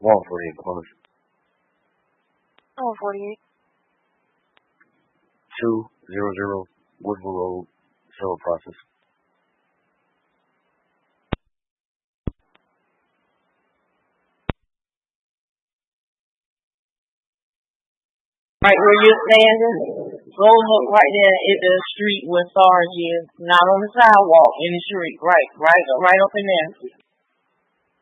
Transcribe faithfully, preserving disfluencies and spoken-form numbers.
one forty-eight Close. one forty-eight. two hundred Woodville Road, Civil Process. Right where you're standing, go look right there at the street where SARS is. Not on the sidewalk, in the street. Right, right, right up in there.